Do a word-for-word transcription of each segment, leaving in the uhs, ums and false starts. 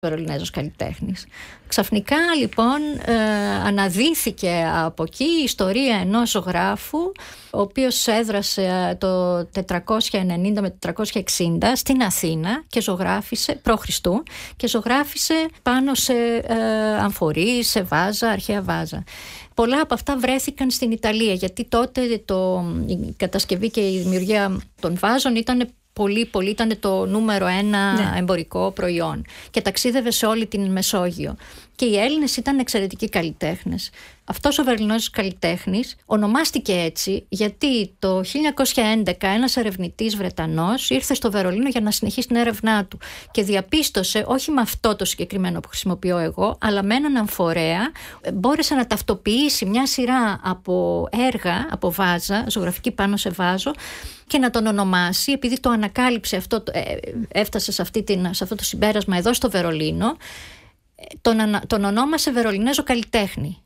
Βερολινέζος καλλιτέχνης. Ξαφνικά λοιπόν ε, αναδύθηκε από εκεί η ιστορία ενός ζωγράφου, ο οποίος έδρασε το τετρακόσια ενενήντα με τετρακόσια εξήντα στην Αθήνα και ζωγράφισε π.Χ. και ζωγράφισε πάνω σε ε, αμφορείς, σε βάζα, αρχαία βάζα. Πολλά από αυτά βρέθηκαν στην Ιταλία, γιατί τότε το, η κατασκευή και η δημιουργία των βάζων ήταν πολύ, πολύ, ήταν το νούμερο ένα ναι. εμπορικό προϊόν και ταξίδευε σε όλη την Μεσόγειο. Και οι Έλληνες ήταν εξαιρετικοί καλλιτέχνες. Αυτός ο Βερολινέζος καλλιτέχνης ονομάστηκε έτσι γιατί το χίλια εννιακόσια έντεκα ένας ερευνητής Βρετανός ήρθε στο Βερολίνο για να συνεχίσει την έρευνά του και διαπίστωσε, όχι με αυτό το συγκεκριμένο που χρησιμοποιώ εγώ, αλλά με έναν αμφορέα, μπόρεσε να ταυτοποιήσει μια σειρά από έργα, από βάζα, ζωγραφική πάνω σε βάζο, και να τον ονομάσει, επειδή το ανακάλυψε αυτό, έφτασε σε, αυτή την, σε αυτό το συμπέρασμα εδώ στο Βερολίνο, τον, τον ονόμασε Βερολινέζο καλλιτέχνη.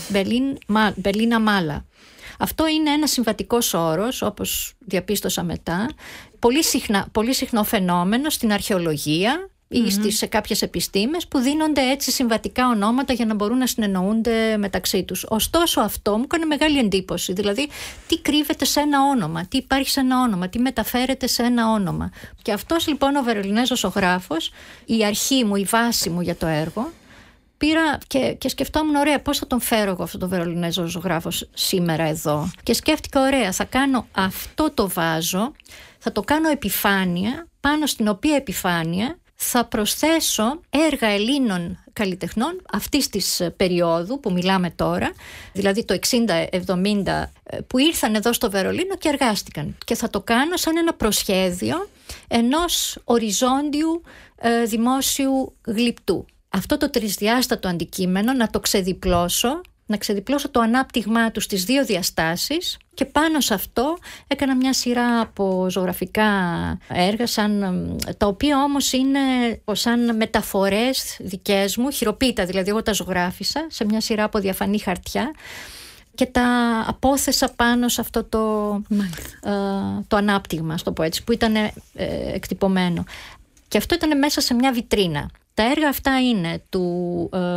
Μπερλίνα Μάλα. Αυτό είναι ένα συμβατικός όρος, όπως διαπίστωσα μετά, πολύ, συχνά, πολύ συχνό φαινόμενο στην αρχαιολογία ή mm-hmm. στις, σε κάποιες επιστήμες, που δίνονται έτσι συμβατικά ονόματα για να μπορούν να συνεννοούνται μεταξύ τους. Ωστόσο αυτό μου έκανε μεγάλη εντύπωση. Δηλαδή, τι κρύβεται σε ένα όνομα, τι υπάρχει σε ένα όνομα, τι μεταφέρεται σε ένα όνομα. Και αυτός λοιπόν ο Βερολινέζος ζωγράφος, η αρχή μου, η βάση μου για το έργο, πήρα και, και σκεφτόμουν, ωραία, πώς θα τον φέρω εγώ αυτό το Βερολινέζο ζωγράφο σήμερα εδώ. Και σκέφτηκα, ωραία, θα κάνω αυτό το βάζο, θα το κάνω επιφάνεια, πάνω στην οποία επιφάνεια θα προσθέσω έργα Ελλήνων καλλιτεχνών αυτής της περίοδου που μιλάμε τώρα, δηλαδή το εξήντα εβδομήντα, που ήρθαν εδώ στο Βερολίνο και εργάστηκαν. Και θα το κάνω σαν ένα προσχέδιο ενός οριζόντιου ε, δημόσιου γλυπτού. Αυτό το τρισδιάστατο αντικείμενο να το ξεδιπλώσω, να ξεδιπλώσω το ανάπτυγμά του στις δύο διαστάσεις, και πάνω σε αυτό έκανα μια σειρά από ζωγραφικά έργα, σαν, τα οποία όμως είναι σαν μεταφορές δικές μου, χειροποίητα, δηλαδή εγώ τα ζωγράφισα σε μια σειρά από διαφανή χαρτιά και τα απόθεσα πάνω σε αυτό το, ε, το ανάπτυγμα, στο πω έτσι, που ήταν ε, εκτυπωμένο. Και αυτό ήταν μέσα σε μια βιτρίνα. Τα έργα αυτά είναι του, ε,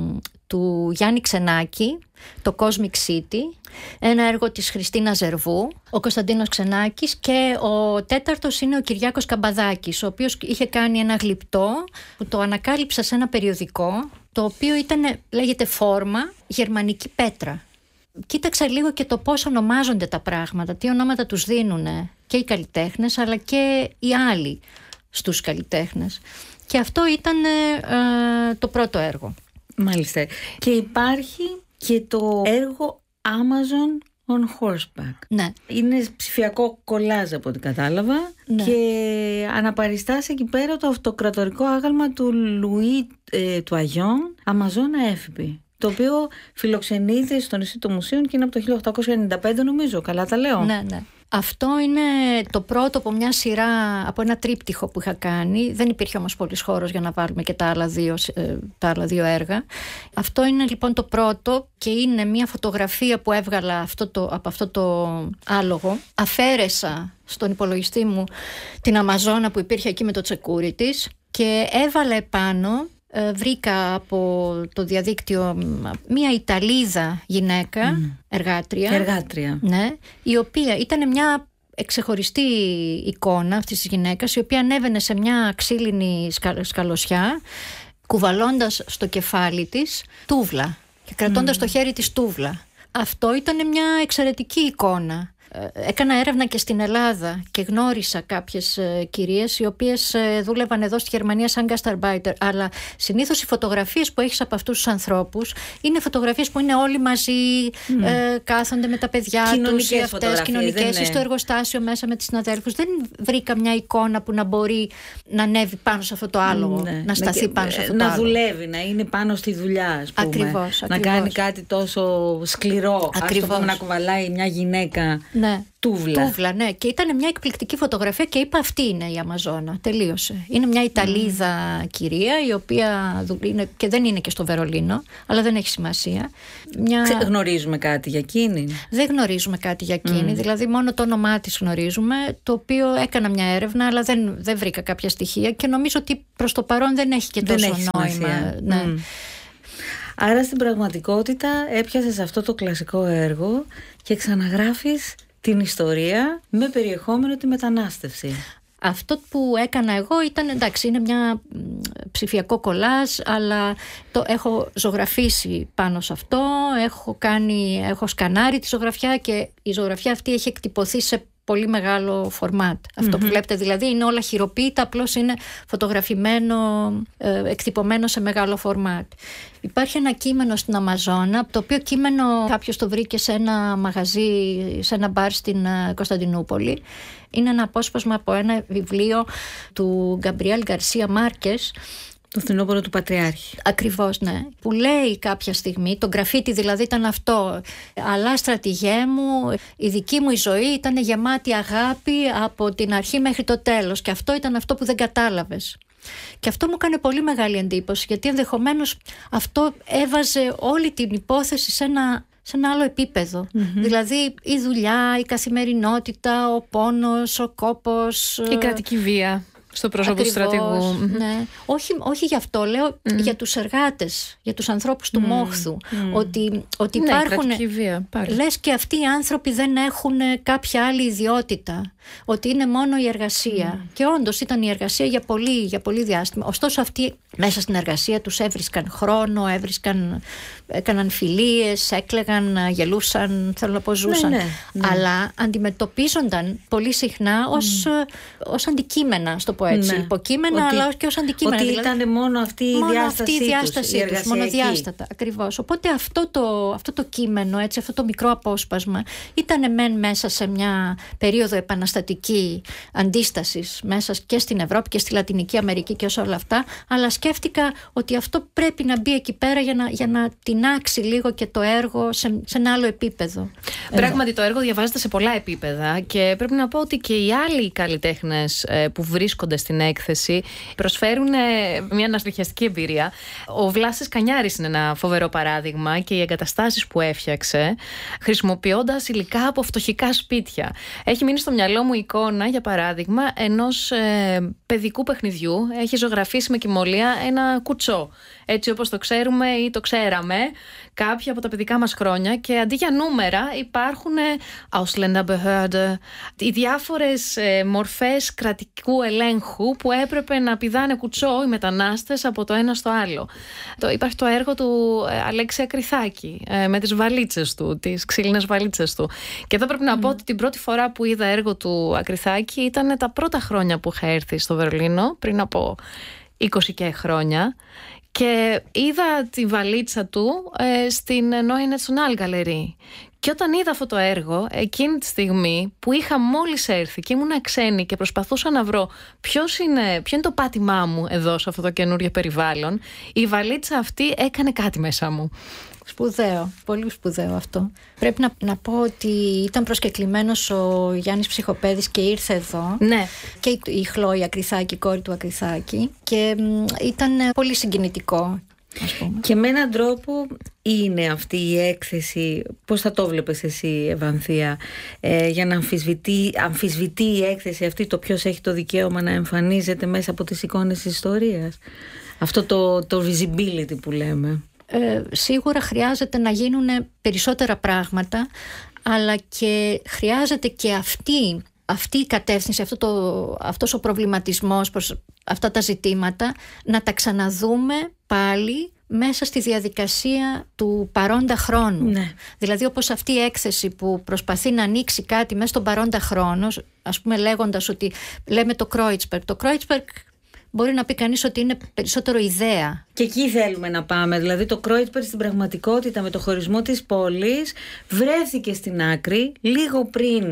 του Γιάννη Ξενάκη, το Cosmic City, ένα έργο της Χριστίνα Ζερβού, ο Κωνσταντίνος Ξενάκης, και ο τέταρτος είναι ο Κυριάκος Καμπαδάκης, ο οποίος είχε κάνει ένα γλυπτό που το ανακάλυψα σε ένα περιοδικό, το οποίο ήταν, λέγεται Φόρμα, γερμανική πέτρα. Κοίταξα λίγο και το πώς ονομάζονται τα πράγματα, τι ονόματα τους δίνουν και οι καλλιτέχνες αλλά και οι άλλοι στους καλλιτέχνες. Και αυτό ήταν ε, το πρώτο έργο. Μάλιστα. Και υπάρχει και το έργο Amazon on Horseback. Ναι. Είναι ψηφιακό κολάζ από ό,τι κατάλαβα. Ναι. Και αναπαριστάσει εκεί πέρα το αυτοκρατορικό άγαλμα του Λουί ε, του Αγιόν, Αμαζόνα Έφηπη, το οποίο φιλοξενείται στο νησί των Μουσείων και είναι από το χίλια οκτακόσια ενενήντα πέντε, νομίζω. Καλά τα λέω? Ναι, ναι. Αυτό είναι το πρώτο από μια σειρά, από ένα τρίπτυχο που είχα κάνει. Δεν υπήρχε όμως πολύς χώρος για να βάλουμε και τα άλλα δύο, τα άλλα δύο έργα. Αυτό είναι λοιπόν το πρώτο και είναι μια φωτογραφία που έβγαλα αυτό το, από αυτό το άλογο. Αφαίρεσα στον υπολογιστή μου την Αμαζόνα που υπήρχε εκεί με το τσεκούρι της και έβαλα επάνω, βρήκα από το διαδίκτυο μια Ιταλίδα γυναίκα, mm. εργάτρια, εργάτρια. Ναι, η οποία ήταν μια εξεχωριστή εικόνα αυτής της γυναίκας, η οποία ανέβαινε σε μια ξύλινη σκαλωσιά, κουβαλώντας στο κεφάλι της τούβλα και κρατώντας mm. το χέρι της τούβλα. Αυτό ήταν μια εξαιρετική εικόνα. Έκανα έρευνα και στην Ελλάδα και γνώρισα κάποιες ε, κυρίες οι οποίες ε, δούλευαν εδώ στη Γερμανία σαν gastarbeiter, αλλά συνήθως οι φωτογραφίες που έχεις από αυτούς τους ανθρώπους είναι φωτογραφίες που είναι όλοι μαζί, mm. ε, κάθονται με τα παιδιά τους ή αυτές κοινωνικές ή στο εργοστάσιο μέσα με τις συναδέλφους. Δεν βρήκα μια εικόνα που να μπορεί να ανέβει πάνω σε αυτό το άλογο, mm, ναι. να σταθεί πάνω σε αυτό να το άλογο. Να δουλεύει, να είναι πάνω στη δουλειά, ας πούμε. Ακριβώς, να ακριβώς. κάνει κάτι τόσο σκληρό, ας το πούμε, να κουβαλάει μια γυναίκα. Ναι. Τούβλα. Τούβλα, ναι. Και ήταν μια εκπληκτική φωτογραφία και είπα αυτή είναι η Αμαζόνα. Τελείωσε. Είναι μια Ιταλίδα mm. κυρία, η οποία είναι, και δεν είναι και στο Βερολίνο, αλλά δεν έχει σημασία. Μια... Ξε, γνωρίζουμε κάτι για εκείνη? Δεν γνωρίζουμε κάτι για εκείνη. Mm. Δηλαδή μόνο το όνομά της γνωρίζουμε, το οποίο έκανα μια έρευνα, αλλά δεν, δεν βρήκα κάποια στοιχεία και νομίζω ότι προς το παρόν δεν έχει και τόσο έχει νόημα. Ναι. Mm. Άρα στην πραγματικότητα έπιασες αυτό το κλασικό έργο και ξαναγράφεις την ιστορία με περιεχόμενο τη μετανάστευση. Αυτό που έκανα εγώ ήταν, εντάξει, είναι μια ψηφιακό κολάζ, αλλά το έχω ζωγραφίσει πάνω σε αυτό, έχω, κάνει, έχω σκανάρει τη ζωγραφιά και η ζωγραφιά αυτή έχει εκτυπωθεί σε πολύ μεγάλο φορμάτ. Αυτό mm-hmm. που βλέπετε δηλαδή είναι όλα χειροποίητα, απλώς είναι φωτογραφημένο, ε, εκτυπωμένο σε μεγάλο φορμάτ. Υπάρχει ένα κείμενο στην Αμαζόνα, το οποίο κείμενο κάποιος το βρήκε σε ένα μαγαζί, σε ένα μπαρ στην Κωνσταντινούπολη. Είναι ένα απόσπασμα από ένα βιβλίο του Γκαμπριέλ Γκαρσία Μάρκες, το φθινόπωρο του Πατριάρχη. Ακριβώς, ναι. Που λέει κάποια στιγμή, το γκραφίτι δηλαδή ήταν αυτό. Αλλά στρατηγέ μου, η δική μου η ζωή ήταν γεμάτη αγάπη από την αρχή μέχρι το τέλος. Και αυτό ήταν αυτό που δεν κατάλαβες. Και αυτό μου έκανε πολύ μεγάλη εντύπωση, γιατί ενδεχομένως αυτό έβαζε όλη την υπόθεση σε ένα, σε ένα άλλο επίπεδο. Mm-hmm. Δηλαδή η δουλειά, η καθημερινότητα, ο πόνος, ο κόπος, η κρατική βία στο πρόσωπο Ακριβώς, του στρατηγού. Ναι. Όχι, όχι γι' αυτό, λέω mm. για τους εργάτες, για τους ανθρώπους του mm. μόχθου. Mm. Ότι, ότι ναι, υπάρχουν. Βία, λες και αυτοί οι άνθρωποι δεν έχουν κάποια άλλη ιδιότητα. Ότι είναι μόνο η εργασία. Mm. Και όντως ήταν η εργασία για πολύ, για πολύ διάστημα. Ωστόσο, αυτοί μέσα στην εργασία τους έβρισκαν χρόνο, έβρισκαν, έκαναν φιλίες, έκλαιγαν, γελούσαν, θέλω να πω ζούσαν. Ναι, ναι, ναι. Αλλά αντιμετωπίζονταν πολύ συχνά ως, mm. ως αντικείμενα, στο πω έτσι. Ναι. Υποκείμενα, ότι, αλλά και ως αντικείμενα. Ότι δηλαδή, ήταν μόνο αυτή η μόνο διάστασή αυτή η διάστασή τους, τους, μονοδιάστατα. Ακριβώς. Οπότε αυτό το, αυτό το κείμενο, έτσι, αυτό το μικρό απόσπασμα, ήταν μεν μέσα σε μια περίοδο επαναστατική αντίστασης μέσα και στην Ευρώπη και στη Λατινική Αμερική και σε όλα αυτά, αλλά σκέφτηκα ότι αυτό πρέπει να μπει εκεί πέρα για να, για να τινάξει λίγο και το έργο σε, σε ένα άλλο επίπεδο. Πράγματι εδώ. Το έργο διαβάζεται σε πολλά επίπεδα και πρέπει να πω ότι και οι άλλοι καλλιτέχνες που βρίσκονται στην έκθεση προσφέρουν μια αναστοιχιαστική εμπειρία. Ο Βλάσης Κανιάρης είναι ένα φοβερό παράδειγμα και οι εγκαταστάσεις που έφτιαξε χρησιμοποιώντας υλικά από φτωχικά σπίτια. Έχει μείνει στο μυαλό μου η εικόνα, για παράδειγμα, ενός ε, παιδικού παιχνιδιού. Έχει ζωγραφίσει με κυμολία ένα κουτσό, έτσι όπως το ξέρουμε ή το ξέραμε κάποια από τα παιδικά μας χρόνια, και αντί για νούμερα υπάρχουν Ausländerbehörde, οι διάφορες ε, μορφές κρατικού ελέγχου που έπρεπε να πηδάνε κουτσό οι μετανάστες από το ένα στο άλλο. Το, υπάρχει το έργο του ε, Αλέξη Ακριθάκη ε, με τις βαλίτσες του, τις ξύλινες βαλίτσες του. Και εδώ πρέπει να mm. πω ότι την πρώτη φορά που είδα έργο του Ακριθάκη ήταν τα πρώτα χρόνια που είχα έρθει στο Βερολίνο, πριν από είκοσι και χρόνια. Και είδα τη βαλίτσα του ε, στην Neue Nationalgalerie. Και όταν είδα αυτό το έργο, εκείνη τη στιγμή που είχα μόλις έρθει και ήμουν ξένη και προσπαθούσα να βρω ποιος είναι, ποιο είναι το πάτημά μου εδώ σε αυτό το καινούριο περιβάλλον, η βαλίτσα αυτή έκανε κάτι μέσα μου. Σπουδαίο, πολύ σπουδαίο αυτό. Πρέπει να, να πω ότι ήταν προσκεκλημένος ο Γιάννης Ψυχοπέδης και ήρθε εδώ. Ναι. Και η Χλόη Ακριθάκη, η κόρη του Ακριθάκη. Και μ, ήταν πολύ συγκινητικό, ας πούμε. Και με έναν τρόπο είναι αυτή η έκθεση, πώς θα το βλέπεις εσύ, Ευανθία, ε, για να αμφισβητεί, αμφισβητεί η έκθεση αυτή το ποιος έχει το δικαίωμα να εμφανίζεται μέσα από τις εικόνες της ιστορίας. Αυτό το, το visibility που λέμε. Ε, σίγουρα χρειάζεται να γίνουν περισσότερα πράγματα, αλλά και χρειάζεται και αυτή, αυτή η κατεύθυνση, αυτό το, αυτός ο προβληματισμός προς αυτά τα ζητήματα να τα ξαναδούμε πάλι μέσα στη διαδικασία του παρόντα χρόνου. Ναι. Δηλαδή όπως αυτή η έκθεση που προσπαθεί να ανοίξει κάτι μέσα στον παρόντα χρόνο, ας πούμε λέγοντας ότι λέμε το Kreuzberg. Το Kreuzberg μπορεί να πει κανείς ότι είναι περισσότερο ιδέα. Και εκεί θέλουμε να πάμε. Δηλαδή το Kreuzberg στην πραγματικότητα με το χωρισμό της πόλης βρέθηκε στην άκρη λίγο πριν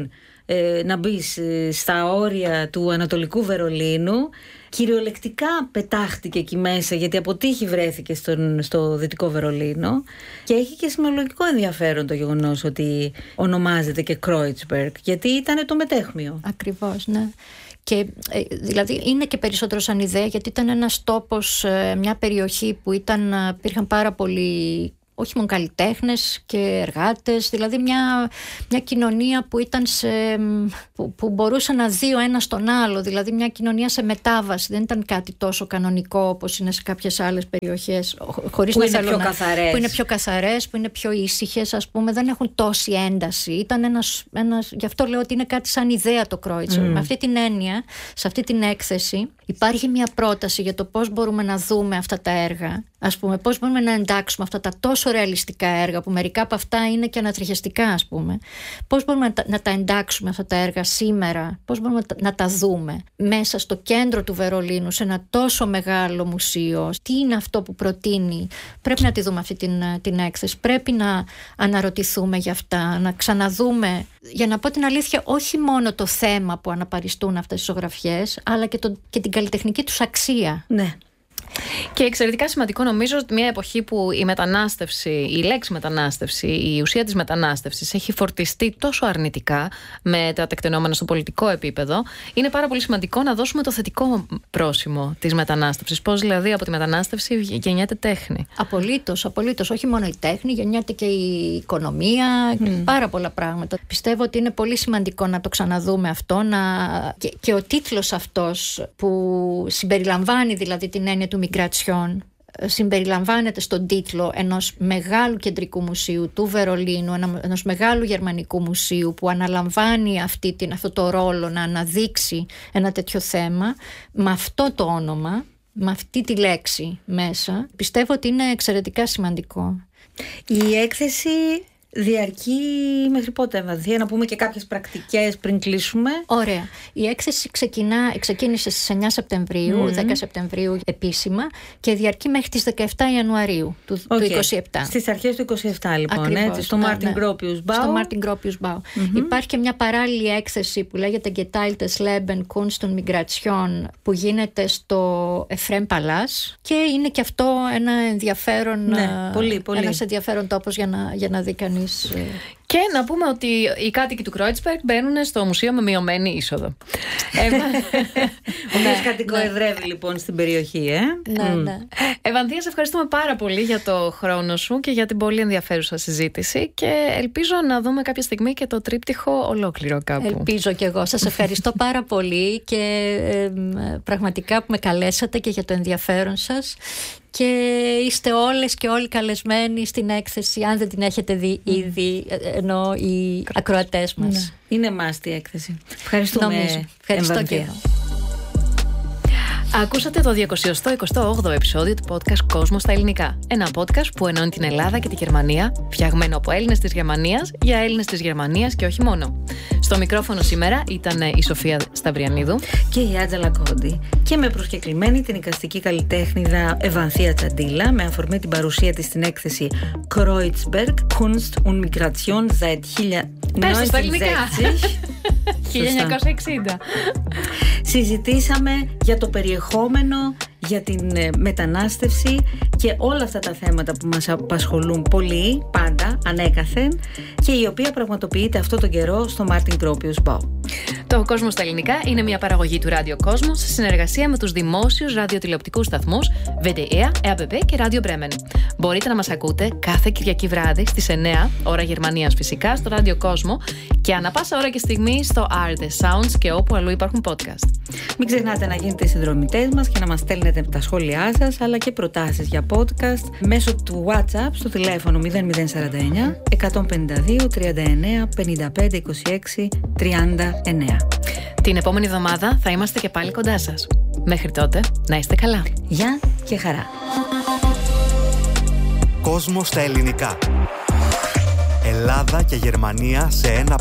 ε, να μπεις στα όρια του Ανατολικού Βερολίνου. Κυριολεκτικά πετάχτηκε εκεί μέσα, γιατί από τύχη βρέθηκε στον, στο Δυτικό Βερολίνο, και έχει και σημειολογικό ενδιαφέρον το γεγονός ότι ονομάζεται και Kreuzberg, γιατί ήταν το μετέχμιο. Ακριβώς, ναι. Και δηλαδή είναι και περισσότερο σαν ιδέα, γιατί ήταν ένας τόπος, μια περιοχή που ήταν, υπήρχαν πάρα πολλοί, όχι μόνο καλλιτέχνες και εργάτες, δηλαδή μια, μια κοινωνία που, ήταν σε, που, που μπορούσε να δει ο ένας τον άλλο, δηλαδή μια κοινωνία σε μετάβαση, δεν ήταν κάτι τόσο κανονικό όπως είναι σε κάποιες άλλες περιοχές, χωρίς που, να είναι πιο να, καθαρές. που είναι πιο καθαρές, που είναι πιο ήσυχες, ας πούμε, δεν έχουν τόση ένταση. Ήταν ένας, ένας, γι' αυτό λέω ότι είναι κάτι σαν ιδέα το Kreuzberg. Mm. Με αυτή την έννοια, σε αυτή την έκθεση υπάρχει μια πρόταση για το πώς μπορούμε να δούμε αυτά τα έργα, ας πούμε, πώς μπορούμε να εντάξουμε αυτά τα τόσο ρεαλιστικά έργα, που μερικά από αυτά είναι και ανατριχιαστικά, ας πούμε. Πώς μπορούμε να τα, να τα εντάξουμε αυτά τα έργα σήμερα, πώς μπορούμε να τα, να τα δούμε μέσα στο κέντρο του Βερολίνου, σε ένα τόσο μεγάλο μουσείο. Τι είναι αυτό που προτείνει? Πρέπει να τη δούμε αυτή την, την έκθεση. Πρέπει να αναρωτηθούμε για αυτά, να ξαναδούμε, για να πω την αλήθεια, όχι μόνο το θέμα που αναπαριστούν αυτές οι ζωγραφιές, αλλά και, το, και την καλλιτεχνική τους αξία. Ναι. Και εξαιρετικά σημαντικό, νομίζω, ότι μια εποχή που η μετανάστευση, η λέξη μετανάστευση, η ουσία της μετανάστευσης έχει φορτιστεί τόσο αρνητικά με τα τεκτενόμενα στο πολιτικό επίπεδο, είναι πάρα πολύ σημαντικό να δώσουμε το θετικό πρόσημο της μετανάστευσης. Πώς δηλαδή από τη μετανάστευση γεννιέται τέχνη. Απολύτως, απολύτως. Όχι μόνο η τέχνη, γεννιέται και η οικονομία, mm. πάρα πολλά πράγματα. Πιστεύω ότι είναι πολύ σημαντικό να το ξαναδούμε αυτό, να... και, και ο τίτλος αυτός που συμπεριλαμβάνει δηλαδή την έννοια του Migration, συμπεριλαμβάνεται στον τίτλο ενός μεγάλου κεντρικού μουσείου του Βερολίνου, ενός μεγάλου γερμανικού μουσείου που αναλαμβάνει αυτή την, αυτό το ρόλο να αναδείξει ένα τέτοιο θέμα με αυτό το όνομα, με αυτή τη λέξη μέσα. Πιστεύω ότι είναι εξαιρετικά σημαντικό. Η έκθεση διαρκεί μέχρι πότε, Ευανθία, να πούμε και κάποιες πρακτικές πριν κλείσουμε? Ωραία. Η έκθεση ξεκινά, ξεκίνησε στις εννιά Σεπτεμβρίου, mm. δέκα Σεπτεμβρίου επίσημα, και διαρκεί μέχρι τις δεκαεπτά Ιανουαρίου του, okay. του είκοσι επτά. Στις αρχές του είκοσι επτά, λοιπόν. Ακριβώς, έτσι, στο ναι, Martin ναι. Gropius Bau. Στο Martin Gropius Bau. Mm-hmm. Υπάρχει και μια παράλληλη έκθεση που λέγεται Geteiltes Leben Kunst und Migration, που γίνεται στο Efrem Palace, και είναι και αυτό ένα ενδιαφέρον, ναι, πολύ, πολύ. ένας ενδιαφέρον τόπος για να, για να δει κανείς. Και να πούμε ότι οι κάτοικοι του Kreuzberg μπαίνουν στο μουσείο με μειωμένη είσοδο. Ο οποίος κατοικοεδρεύει λοιπόν στην περιοχή, ε. Ναι, ναι. Ευανθία, σε ευχαριστούμε πάρα πολύ για το χρόνο σου και για την πολύ ενδιαφέρουσα συζήτηση, και ελπίζω να δούμε κάποια στιγμή και το τρίπτυχο ολόκληρο κάπου. Ελπίζω κι εγώ. Σας ευχαριστώ πάρα πολύ, και ε, πραγματικά που με καλέσατε και για το ενδιαφέρον σας. Και είστε όλες και όλοι καλεσμένοι στην έκθεση, αν δεν την έχετε δει ήδη, ενώ οι ακροατές μας. Ναι. Είναι μάστη η έκθεση. Ευχαριστούμε. Νομίζω. Ευχαριστώ και εγώ. Ακούσατε το διακόσια εικοστό όγδοο επεισόδιο του podcast Κόσμο στα Ελληνικά. Ένα podcast που ενώνει την Ελλάδα και τη Γερμανία, φτιαγμένο από Έλληνες της Γερμανίας για Έλληνες της Γερμανίας και όχι μόνο. Στο μικρόφωνο σήμερα ήταν η Σοφία Σταυριανίδου και η Άντζελα Κόντι, και με προσκεκλημένη την εικαστική καλλιτέχνηδα Ευανθία Τσαντίλα, με αφορμή την παρουσία της στην έκθεση Kreuzberg Kunst und Migration seit χίλια εννιακόσια εξήντα. Συζητήσαμε για το περιεχόμενο, για την μετανάστευση και όλα αυτά τα θέματα που μας απασχολούν πολύ, πάντα, ανέκαθεν, και η οποία πραγματοποιείται αυτό τον καιρό στο Martin Gropius Bau. Το Κόσμο στα Ελληνικά είναι μια παραγωγή του Ράδιο Κόσμο σε συνεργασία με τους δημόσιους ραδιοτηλεοπτικούς σταθμούς βι ντι αρ, ε έι μπι πι και Ράδιο Bremen. Μπορείτε να μας ακούτε κάθε Κυριακή βράδυ στις εννιά, ώρα Γερμανίας φυσικά, στο Ράδιο Κόσμο, και ανά πάσα ώρα και στιγμή στο Arte Sounds και όπου αλλού υπάρχουν podcast. Μην ξεχνάτε να γίνετε συνδρομητές μας και να μας στέλνετε τα σχόλιά σας, αλλά και προτάσεις για podcast μέσω του WhatsApp στο τηλέφωνο μηδέν μηδέν σαράντα εννιά εκατόν πενήντα δύο τριάντα εννιά πενήντα πέντε είκοσι έξι τριάντα εννιά. Την επόμενη εβδομάδα θα είμαστε και πάλι κοντά σας. Μέχρι τότε, να είστε καλά. Γεια και χαρά. Κόσμο στα Ελληνικά. Ελλάδα και Γερμανία σε ένα